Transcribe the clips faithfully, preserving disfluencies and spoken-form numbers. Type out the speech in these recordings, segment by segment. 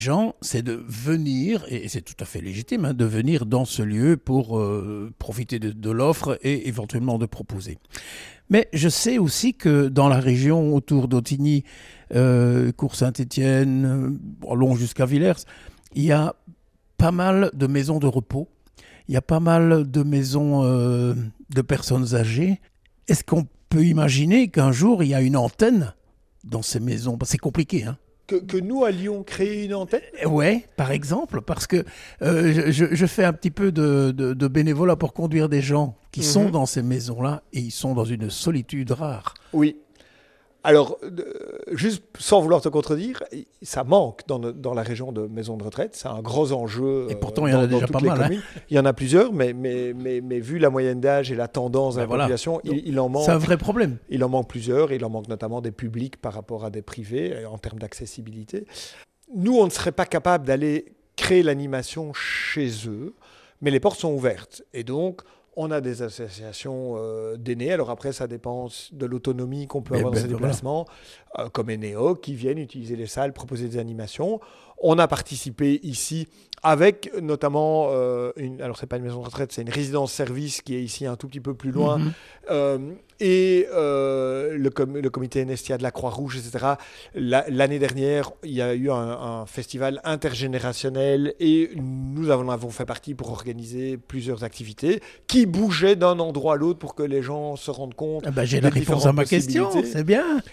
gens, c'est de venir, et c'est tout à fait légitime, hein, de venir dans ce lieu pour euh, profiter de, de l'offre et éventuellement de proposer. Mais je sais aussi que dans la région autour d'Autigny, euh, Cours-Saint-Étienne, euh, long jusqu'à Villers, il y a pas mal de maisons de repos, il y a pas mal de maisons euh, de personnes âgées. Est-ce qu'on peut imaginer qu'un jour, il y a une antenne dans ces maisons? C'est compliqué, hein. Que, que nous allions créer une antenne? Ouais, par exemple, parce que euh, je, je fais un petit peu de, de, de bénévolat pour conduire des gens qui mmh. sont dans ces maisons-là et ils sont dans une solitude rare. Oui. Alors, euh, juste sans vouloir te contredire, ça manque dans, no- dans la région de maisons de retraite. C'est un gros enjeu. Et pourtant, euh, il y en dans, a déjà dans pas toutes les mal. communes. Hein. Il y en a plusieurs, mais, mais, mais, mais vu la moyenne d'âge et la tendance de Ben la voilà. population, il, il en manque. C'est un vrai problème. Il en manque plusieurs. Il en manque notamment des publics par rapport à des privés en termes d'accessibilité. Nous, on ne serait pas capable d'aller créer l'animation chez eux, mais les portes sont ouvertes. Et donc, on a des associations euh, d'aînés. Alors après, ça dépend de l'autonomie qu'on peut Mais avoir ben, dans ces voilà. déplacements, euh, comme Enéo, qui viennent utiliser les salles, proposer des animations. On a participé ici avec notamment, euh, une, alors c'est pas une maison de retraite, c'est une résidence-service qui est ici un tout petit peu plus loin, mm-hmm. euh, et euh, le, com- le comité Nestia de la Croix-Rouge, et cetera. La, l'année dernière, il y a eu un, un festival intergénérationnel et nous en avons fait partie pour organiser plusieurs activités qui bougeaient d'un endroit à l'autre pour que les gens se rendent compte. Ah ben, j'ai la réponse à ma question, c'est bien.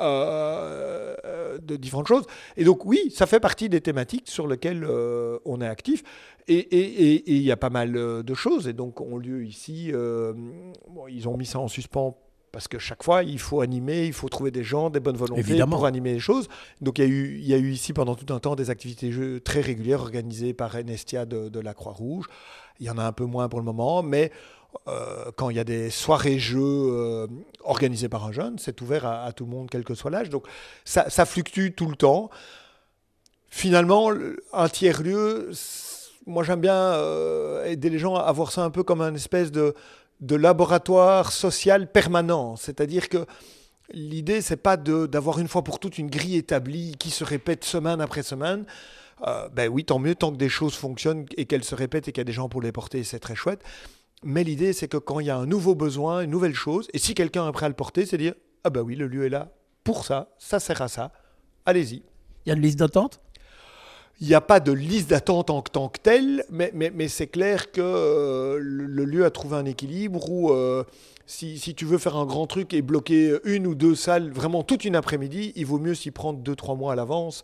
Euh, euh, de différentes choses. Et donc oui, ça fait partie des thématiques sur lesquelles euh, on est actif. Et il y a pas mal de choses. Et donc ont lieu ici, euh, bon, ils ont mis ça en suspens parce que chaque fois, il faut animer, il faut trouver des gens, des bonnes volontés Évidemment. Pour animer les choses. Donc, il y a eu, il y a eu ici pendant tout un temps des activités jeux très régulières organisées par Nestia de, de la Croix-Rouge. Il y en a un peu moins pour le moment, mais euh, quand il y a des soirées-jeux euh, organisées par un jeune, c'est ouvert à, à tout le monde, quel que soit l'âge. Donc, ça, ça fluctue tout le temps. Finalement, un tiers-lieu, moi, j'aime bien euh, aider les gens à voir ça un peu comme un espèce de... de laboratoire social permanent. C'est-à-dire que l'idée, c'est pas de, d'avoir une fois pour toutes une grille établie qui se répète semaine après semaine. Euh, ben oui, tant mieux, tant que des choses fonctionnent et qu'elles se répètent et qu'il y a des gens pour les porter, c'est très chouette. Mais l'idée, c'est que quand il y a un nouveau besoin, une nouvelle chose, et si quelqu'un est prêt à le porter, c'est dire « Ah ben oui, le lieu est là pour ça, ça sert à ça, allez-y ». Il y a une liste d'attente ? Il n'y a pas de liste d'attente en tant que telle, mais, mais, mais c'est clair que euh, le, le lieu a trouvé un équilibre où euh, si, si tu veux faire un grand truc et bloquer une ou deux salles vraiment toute une après-midi, il vaut mieux s'y prendre deux, trois mois à l'avance.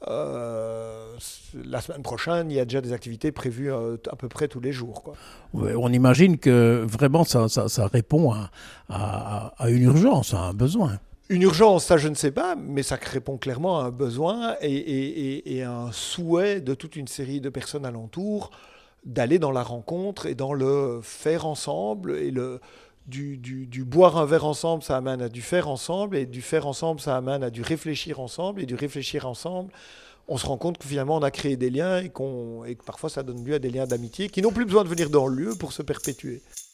Euh, la semaine prochaine, il y a déjà des activités prévues euh, à peu près tous les jours, quoi. Ouais, on imagine que vraiment ça, ça, ça répond à, à, à une urgence, à un besoin. Une urgence, ça je ne sais pas, mais ça répond clairement à un besoin et, et, et, et à un souhait de toute une série de personnes alentour d'aller dans la rencontre et dans le faire ensemble. Et le, du, du, du boire un verre ensemble, ça amène à du faire ensemble, et du faire ensemble, ça amène à du réfléchir ensemble, et du réfléchir ensemble, on se rend compte que finalement on a créé des liens et, qu'on, et que parfois ça donne lieu à des liens d'amitié qui n'ont plus besoin de venir dans le lieu pour se perpétuer.